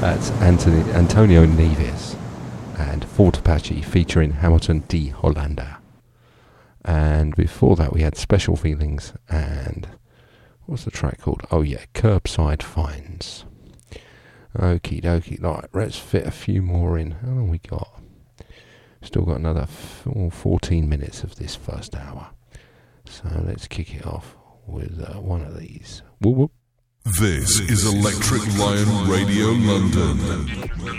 That's Antonio Neves and Fort Apache featuring Hamilton D. Hollander. And before that we had Special Feelings and what's the track called? Oh yeah, Curbside Finds. Okie dokie. Right, let's fit a few more in. How long we got? Still got another 14 minutes of this first hour. So let's kick it off with one of these. Whoop whoop. This is Electric Lion Radio London.